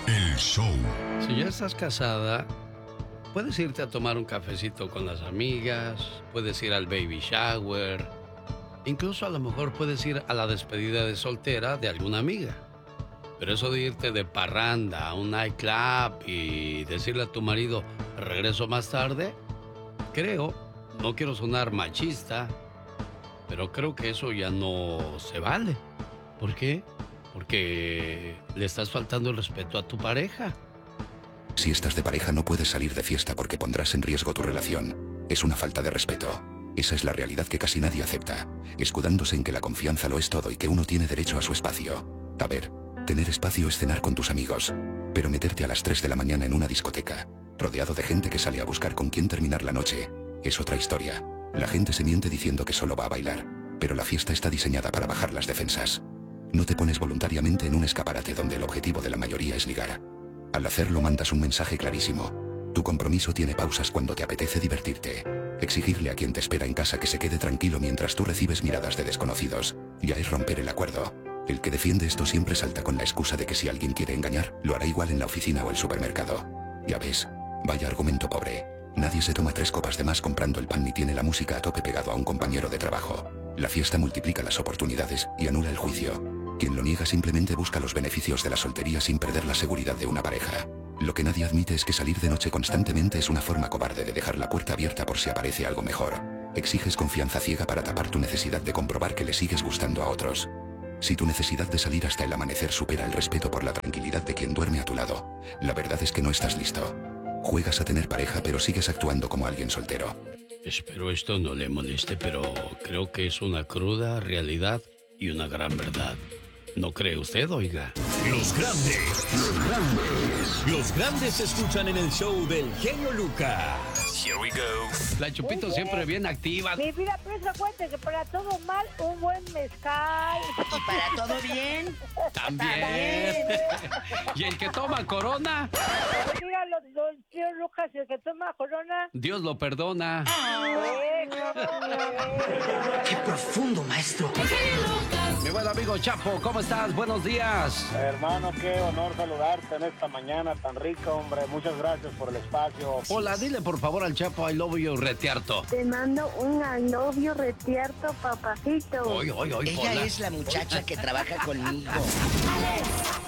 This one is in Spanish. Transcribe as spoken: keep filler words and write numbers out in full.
El show. Si ya estás casada, puedes irte a tomar un cafecito con las amigas, puedes ir al baby shower, incluso a lo mejor puedes ir a la despedida de soltera de alguna amiga. Pero eso de irte de parranda a un nightclub y decirle a tu marido, regreso más tarde, creo, no quiero sonar machista, pero creo que eso ya no se vale. ¿Por qué? Porque le estás faltando el respeto a tu pareja. Si estás de pareja no puedes salir de fiesta porque pondrás en riesgo tu relación. Es una falta de respeto. Esa es la realidad que casi nadie acepta, escudándose en que la confianza lo es todo y que uno tiene derecho a su espacio. A ver, tener espacio es cenar con tus amigos, pero meterte a las tres de la mañana en una discoteca, rodeado de gente que sale a buscar con quién terminar la noche, es otra historia. La gente se miente diciendo que solo va a bailar, pero la fiesta está diseñada para bajar las defensas. No te pones voluntariamente en un escaparate donde el objetivo de la mayoría es ligar. Al hacerlo mandas un mensaje clarísimo. Tu compromiso tiene pausas cuando te apetece divertirte. Exigirle a quien te espera en casa que se quede tranquilo mientras tú recibes miradas de desconocidos ya es romper el acuerdo. El que defiende esto siempre salta con la excusa de que si alguien quiere engañar, lo hará igual en la oficina o el supermercado. Ya ves, vaya argumento pobre. Nadie se toma tres copas de más comprando el pan ni tiene la música a tope pegado a un compañero de trabajo. La fiesta multiplica las oportunidades y anula el juicio. Quien lo niega simplemente busca los beneficios de la soltería sin perder la seguridad de una pareja. Lo que nadie admite es que salir de noche constantemente es una forma cobarde de dejar la puerta abierta por si aparece algo mejor. Exiges confianza ciega para tapar tu necesidad de comprobar que le sigues gustando a otros. Si tu necesidad de salir hasta el amanecer supera el respeto por la tranquilidad de quien duerme a tu lado, la verdad es que no estás listo. Juegas a tener pareja pero sigues actuando como alguien soltero. Espero esto no le moleste, pero creo que es una cruda realidad y una gran verdad. ¿No cree usted, oiga? Los grandes, los grandes, los grandes se escuchan en el show del genio Lucas. Here we go. La Chupito siempre bien activa. Mi vida, pero acuérdate que para todo mal, un buen mezcal. ¿Y para todo bien? También. ¿Y el que toma corona? Mira, los, los tíos Lucas, el que toma corona. Dios lo perdona. Eh, ¡Qué profundo, maestro! Mi buen amigo Chapo, ¿cómo estás? Buenos días. Hermano, qué honor saludarte en esta mañana tan rica, hombre. Muchas gracias por el espacio. Hola, dile por favor al Chapo I love you retiarto. Te mando un I love you retierto, papacito. Oy, oy, oy, Ella hola. es la muchacha que trabaja conmigo.